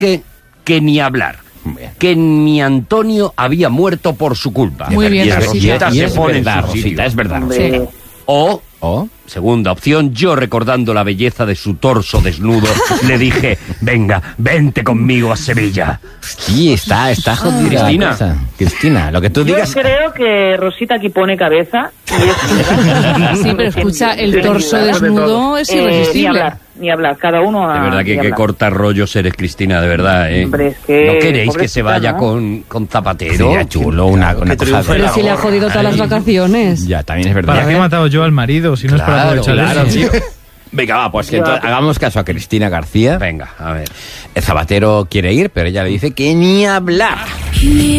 que ni hablar. Que mi Antonio había muerto por su culpa. Muy bien, y Rosita. se pone en su sitio. Es verdad. Sí. O, segunda opción, yo recordando la belleza de su torso desnudo, le dije, venga, vente conmigo a Sevilla. Sí, está jodida. Cristina, lo que tú digas... Yo creo que Rosita aquí pone cabeza. Sí, pero escucha, el torso desnudo es irresistible. Ni hablar, cada uno a... De verdad que corta rollos eres, Cristina, de verdad, ¿eh? Hombre, es que... ¿No queréis que se vaya, ¿no? con Zapatero? Sería chulo, una cosa... Pero si le ha jodido todas las vacaciones. Ya, también es verdad. ¿Para qué he matado yo al marido si no es para aprovechar eso? Tío. Venga, va, pues que entonces hagamos caso a Cristina García. Venga, a ver. El Zapatero quiere ir, pero ella le dice que ni hablar.